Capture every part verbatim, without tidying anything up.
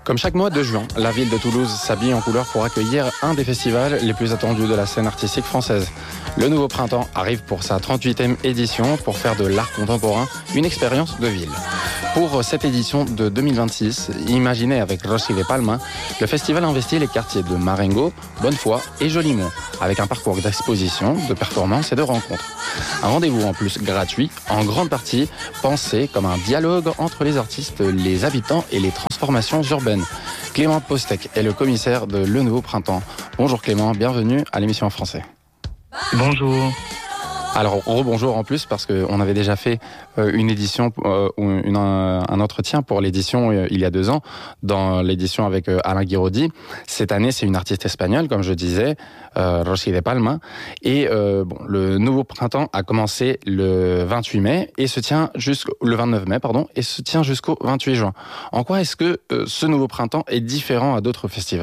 Comme chaque mois de juin, la ville de Toulouse s'habille en couleur pour accueillir un des festivals les plus attendus de la scène artistique française. Le Nouveau Printemps arrive pour sa trente-huitième édition pour faire de l'art contemporain une expérience de ville. Pour cette édition de deux mille vingt-six, imaginée avec Rossi de Palma, le festival investit les quartiers de Marengo, Bonnefoy et Jolimont, avec un parcours d'exposition, de performances et de rencontres. Un rendez-vous en plus gratuit, en grande partie pensé comme un dialogue entre les artistes, les habitants et les transformations urbaines. Clément Postec est le commissaire de Le Nouveau Printemps. Bonjour Clément, bienvenue à l'émission en français. Bonjour. Alors, rebonjour en plus parce qu'on avait déjà fait euh, une édition euh, ou une, un, un entretien pour l'édition euh, il y a deux ans, dans l'édition avec euh, Alain Guiraudy. Cette année, c'est une artiste espagnole, comme je disais, euh, Rossi de Palma. Et euh, bon, le Nouveau Printemps a commencé le vingt-huit mai et se tient jusqu'au le vingt-neuf mai, pardon, et se tient jusqu'au vingt-huit juin. En quoi est-ce que euh, ce Nouveau Printemps est différent à d'autres festivals ?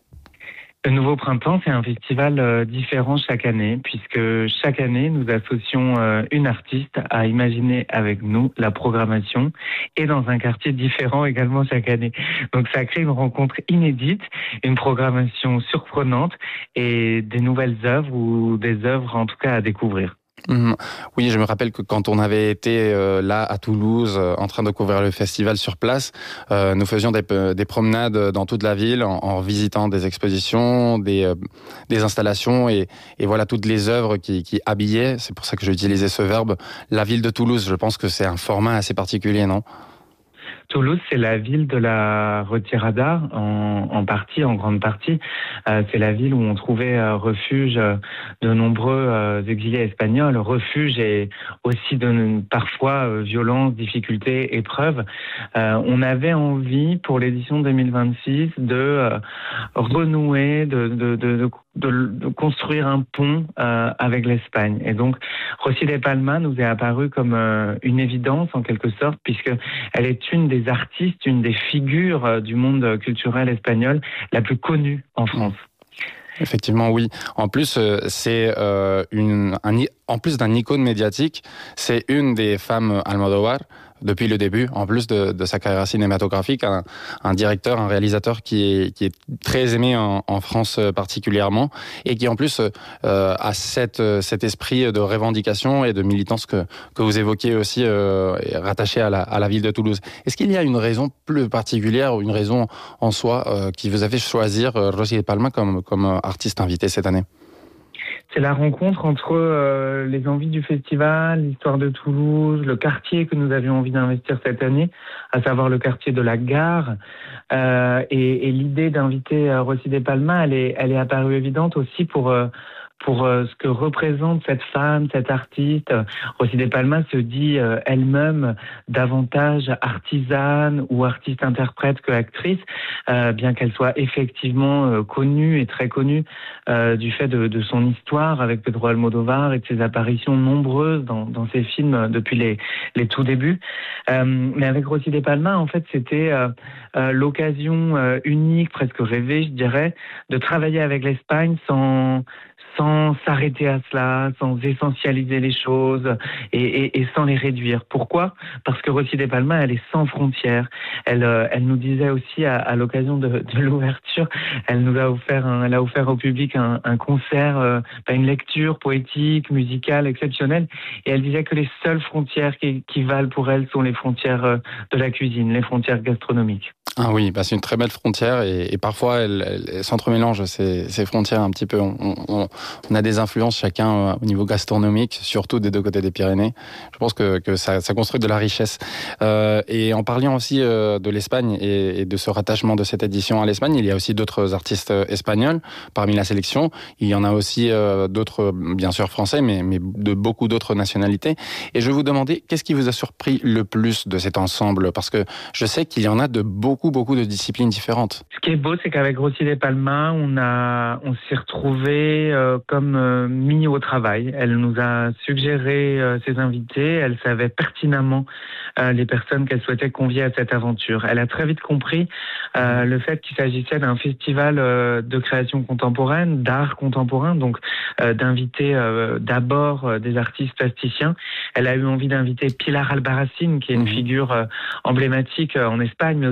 Le Nouveau Printemps, c'est un festival euh, différent chaque année, puisque chaque année, nous associons euh, une artiste à imaginer avec nous la programmation, et dans un quartier différent également chaque année. Donc ça crée une rencontre inédite, une programmation surprenante, et des nouvelles œuvres, ou des œuvres en tout cas à découvrir. Mmh. Oui, je me rappelle que quand on avait été euh, là à Toulouse euh, en train de couvrir le festival sur place, euh, nous faisions des, des promenades dans toute la ville en, en visitant des expositions, des, euh, des installations et, et voilà toutes les œuvres qui, qui habillaient, c'est pour ça que j'utilisais ce verbe, la ville de Toulouse. Je pense que c'est un format assez particulier, non ? Toulouse, c'est la ville de la retirada, en, en partie, en grande partie. Euh, c'est la ville où on trouvait euh, refuge euh, de nombreux euh, exilés espagnols, refuge et aussi de parfois euh, violence, difficultés, épreuves. Euh, on avait envie, pour l'édition deux mille vingt-six, de euh, renouer, de, de, de, de, de construire un pont euh, avec l'Espagne. Et donc, Rossi de Palma nous est apparue comme euh, une évidence, en quelque sorte, puisque elle est une des artistes, une des figures du monde culturel espagnol la plus connue en France. Effectivement, oui. En plus, c'est euh, une, un, en plus d'un icône médiatique, c'est une des femmes Almodóvar depuis le début, en plus de, de sa carrière cinématographique, un, un directeur, un réalisateur qui est, qui est très aimé en, en France particulièrement et qui en plus euh, a cette, cet esprit de revendication et de militance que, que vous évoquiez aussi, euh, rattaché à la, à la ville de Toulouse. Est-ce qu'il y a une raison plus particulière ou une raison en soi euh, qui vous a fait choisir euh, Rossi de Palma comme, comme artiste invité cette année ? C'est la rencontre entre euh, les envies du festival, l'histoire de Toulouse, le quartier que nous avions envie d'investir cette année, à savoir le quartier de la Gare. Euh, et, et l'idée d'inviter euh, Rossi de Palma, elle est, elle est apparue évidente aussi pour... Euh, pour euh, ce que représente cette femme, cette artiste. Rossi de Palma se dit euh, elle-même davantage artisane ou artiste-interprète que actrice, euh, bien qu'elle soit effectivement euh, connue et très connue euh, du fait de, de son histoire avec Pedro Almodóvar et de ses apparitions nombreuses dans, dans ses films depuis les, les tout débuts. Euh, mais avec Rossi de Palma, en fait, c'était euh, euh, l'occasion euh, unique, presque rêvée, je dirais, de travailler avec l'Espagne sans... sans s'arrêter à cela, sans essentialiser les choses et, et, et sans les réduire. Pourquoi ? Parce que Rossi de Palma, elle est sans frontières. Elle, euh, elle nous disait aussi à, à l'occasion de, de l'ouverture, elle nous a offert, un, elle a offert au public un, un concert, euh, une lecture poétique, musicale, exceptionnelle. Et elle disait que les seules frontières qui, qui valent pour elle sont les frontières euh, de la cuisine, les frontières gastronomiques. Ah oui, bah c'est une très belle frontière et, et parfois elle, elle, elle s'entremélange ces, ces frontières un petit peu. On, on, on a des influences chacun euh, au niveau gastronomique, surtout des deux côtés des Pyrénées. Je pense que, que ça, ça construit de la richesse. Euh, et en parlant aussi euh, de l'Espagne et, et de ce rattachement de cette édition à l'Espagne, il y a aussi d'autres artistes espagnols parmi la sélection. Il y en a aussi euh, d'autres, bien sûr français, mais, mais de beaucoup d'autres nationalités. Et je vais vous demander, qu'est-ce qui vous a surpris le plus de cet ensemble ? Parce que je sais qu'il y en a de beaucoup beaucoup de disciplines différentes. Ce qui est beau, c'est qu'avec Rossi de Palma, on a, on s'est retrouvés euh, comme euh, mis au travail. Elle nous a suggéré euh, ses invités. Elle savait pertinemment euh, les personnes qu'elle souhaitait convier à cette aventure. Elle a très vite compris euh, le fait qu'il s'agissait d'un festival euh, de création contemporaine, d'art contemporain, donc euh, d'inviter euh, d'abord euh, des artistes plasticiens. Elle a eu envie d'inviter Pilar Albarracín, qui est une mmh. figure euh, emblématique euh, en Espagne, mais aussi sur la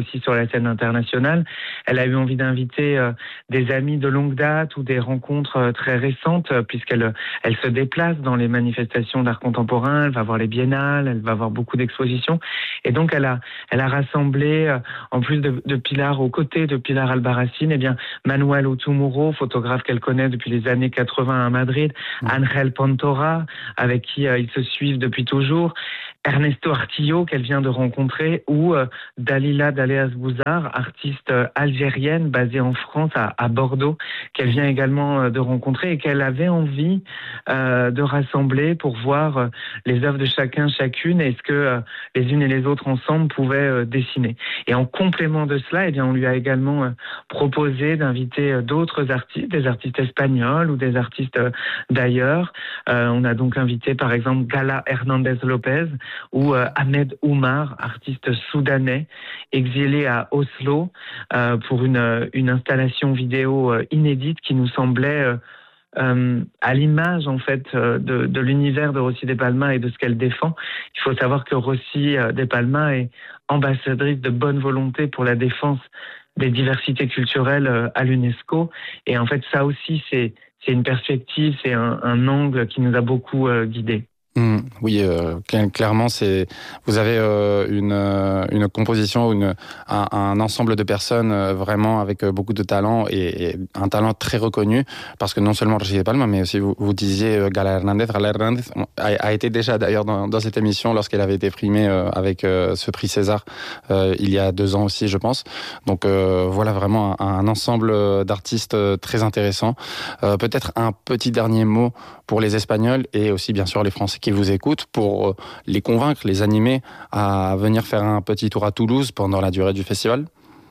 la scène internationale. Elle a eu envie d'inviter euh, des amis de longue date ou des rencontres euh, très récentes, euh, puisqu'elle elle se déplace dans les manifestations d'art contemporain, elle va voir les biennales, elle va voir beaucoup d'expositions. Et donc, elle a, elle a rassemblé, euh, en plus de, de Pilar, aux côtés de Pilar Albarracín, eh bien, Manuel Utumuro, photographe qu'elle connaît depuis les années quatre-vingts à Madrid, mmh. Ángel Pontora, avec qui euh, ils se suivent depuis toujours, Ernesto Artillo, qu'elle vient de rencontrer, ou euh, Dalila Daleas Bouzar, artiste euh, algérienne basée en France, à, à Bordeaux, qu'elle vient également euh, de rencontrer et qu'elle avait envie euh, de rassembler pour voir euh, les œuvres de chacun, chacune, et ce que euh, les unes et les autres ensemble pouvaient euh, dessiner. Et en complément de cela, eh bien, on lui a également euh, proposé d'inviter euh, d'autres artistes, des artistes espagnols ou des artistes euh, d'ailleurs. Euh, on a donc invité par exemple Gala Hernandez Lopez, ou euh, Ahmed Oumar, artiste soudanais, exilé à Oslo euh, pour une, une installation vidéo euh, inédite qui nous semblait euh, euh, à l'image en fait euh, de, de l'univers de Rossi de Palma et de ce qu'elle défend. Il faut savoir que Rossi euh, de Palma est ambassadrice de bonne volonté pour la défense des diversités culturelles euh, à l'UNESCO. Et en fait, ça aussi, c'est, c'est une perspective, c'est un, un angle qui nous a beaucoup euh, guidés. Mmh, oui, euh, clairement, c'est vous avez euh, une une composition, une un, un ensemble de personnes euh, vraiment avec euh, beaucoup de talent et, et un talent très reconnu, parce que non seulement Rossi de Palma, mais aussi vous, vous disiez euh, Gala Hernandez. Gala Hernandez a, a été déjà d'ailleurs dans, dans cette émission lorsqu'elle avait été primée euh, avec euh, ce prix César euh, il y a deux ans aussi, je pense. Donc euh, voilà vraiment un, un ensemble d'artistes très intéressants. Euh, peut-être un petit dernier mot pour les Espagnols et aussi bien sûr les Français qui vous écoutent, pour les convaincre, les animer à venir faire un petit tour à Toulouse pendant la durée du festival?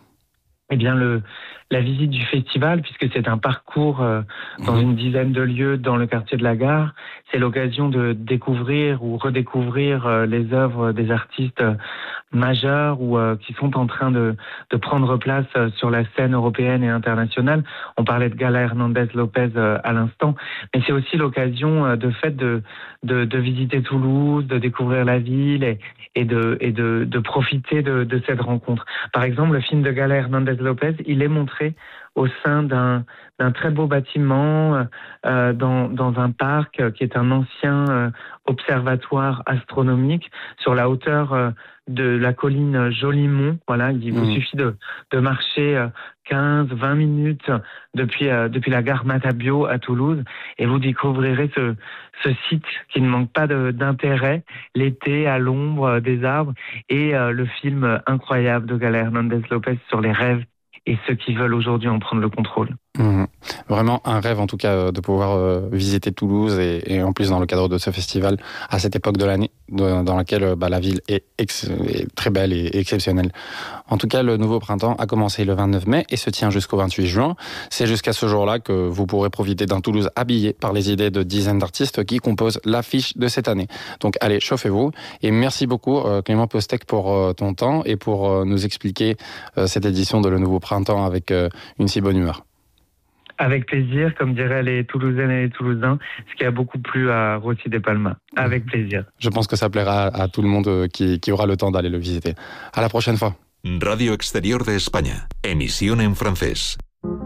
Eh bien, le, la visite du festival, puisque c'est un parcours euh, dans mmh. une dizaine de lieux dans le quartier de la Gare, c'est l'occasion de découvrir ou redécouvrir euh, les œuvres des artistes euh, majeurs ou euh, qui sont en train de, de prendre place euh, sur la scène européenne et internationale. On parlait de Gala Hernandez Lopez euh, à l'instant, mais c'est aussi l'occasion euh, de fait de, de, de visiter Toulouse, de découvrir la ville et, et, de, et de, de profiter de, de cette rencontre. Par exemple, le film de Gala Hernandez Lopez, il est montré au sein d'un, d'un très beau bâtiment euh, dans, dans un parc euh, qui est un ancien euh, observatoire astronomique sur la hauteur euh, de la colline Jolimont. Voilà, il vous mmh. suffit de, de marcher euh, quinze à vingt minutes depuis, euh, depuis la gare Matabio à Toulouse et vous découvrirez ce, ce site qui ne manque pas de, d'intérêt, l'été à l'ombre des arbres, et euh, le film incroyable de Gala Hernandez Lopez sur les rêves et ceux qui veulent aujourd'hui en prendre le contrôle. Mmh. Vraiment un rêve en tout cas de pouvoir euh, visiter Toulouse et, et en plus dans le cadre de ce festival à cette époque de l'année de, dans laquelle bah, la ville est, ex, est très belle et exceptionnelle. En tout cas, le nouveau printemps a commencé le vingt-neuf mai et se tient jusqu'au vingt-huit juin. C'est jusqu'à ce jour-là que vous pourrez profiter d'un Toulouse habillé par les idées de dizaines d'artistes qui composent l'affiche de cette année. Donc allez, chauffez-vous et merci beaucoup euh, Clément Postec pour euh, ton temps et pour euh, nous expliquer euh, cette édition de Le Nouveau Printemps avec euh, une si bonne humeur. Avec plaisir, comme diraient les Toulousaines et les Toulousains, ce qui a beaucoup plu à Rossi de Palma. Avec plaisir. Je pense que ça plaira à tout le monde qui, qui aura le temps d'aller le visiter. À la prochaine fois. Radio Exterior de España. Emisión en francés.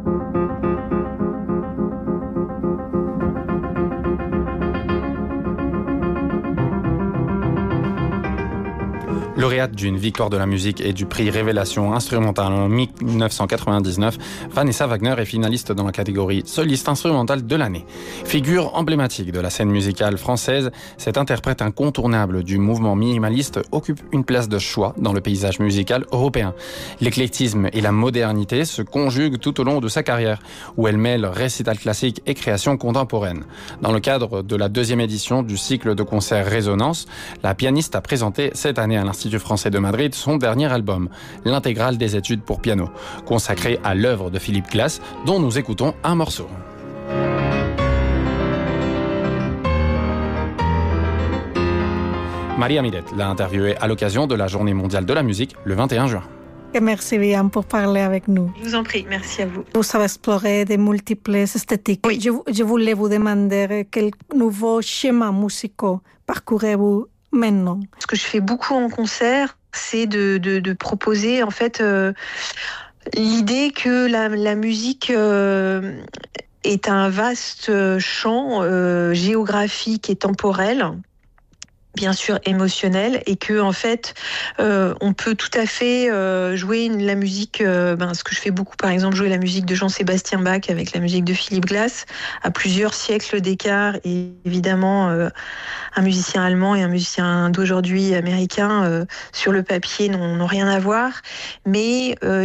Lauréate d'une victoire de la musique et du prix Révélation instrumentale en dix-neuf cent quatre-vingt-dix-neuf, Vanessa Wagner est finaliste dans la catégorie soliste instrumentale de l'année. Figure emblématique de la scène musicale française, cette interprète incontournable du mouvement minimaliste occupe une place de choix dans le paysage musical européen. L'éclectisme et la modernité se conjuguent tout au long de sa carrière, où elle mêle récital classique et création contemporaine. Dans le cadre de la deuxième édition du cycle de concerts Résonance, la pianiste a présenté cette année à l'Institut français de Madrid son dernier album, l'intégrale des études pour piano, consacré à l'œuvre de Philippe Glass, dont nous écoutons un morceau. Maria Miret l'a interviewé à l'occasion de la Journée mondiale de la musique le vingt et un juin. Et merci bien pour parler avec nous. Je vous en prie, merci à vous. Vous avez exploré de multiples esthétiques. Oui. Je, je voulais vous demander quels nouveaux schémas musicaux parcourez-vous maintenant? Ce que je fais beaucoup en concert, c'est de, de, de proposer en fait euh, l'idée que la, la musique euh, est un vaste champ euh, géographique et temporel, bien sûr émotionnel, et que en fait euh, on peut tout à fait euh, jouer une, la musique, euh, ben, ce que je fais beaucoup par exemple, jouer la musique de Jean-Sébastien Bach avec la musique de Philippe Glass à plusieurs siècles d'écart, et évidemment euh, un musicien allemand et un musicien d'aujourd'hui américain euh, sur le papier n'ont, n'ont rien à voir, mais euh,